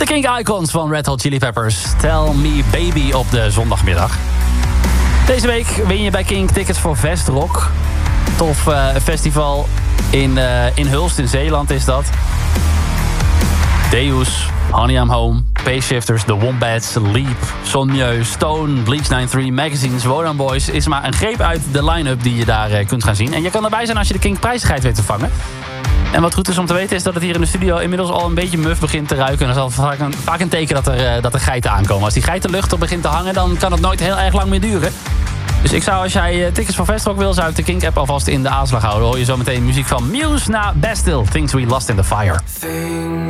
De Kink Icons van Red Hot Chili Peppers. Tell Me Baby op de zondagmiddag. Deze week win je bij Kink tickets voor Vestrock. Tof festival in Hulst in Zeeland is dat. Deus, Honey I'm Home, Payshifters, The Wombats, Leap, Sonmieu, Stone, Bleach 93, Magazines, Wodan Boys is maar een greep uit de line-up die je daar kunt gaan zien. En je kan erbij zijn als je de Kink prijzigheid weet te vangen. En wat goed is om te weten is dat het hier in de studio inmiddels al een beetje muf begint te ruiken. En dat is al vaak een teken dat er geiten aankomen. Als die geitenlucht op begint te hangen, dan kan het nooit heel erg lang meer duren. Dus ik zou, als jij tickets voor Vestrock wil, zou ik de Kink-app alvast in de aanslag houden. Hoor je zo meteen muziek van Muse naar Bastille, Things We Lost in the Fire.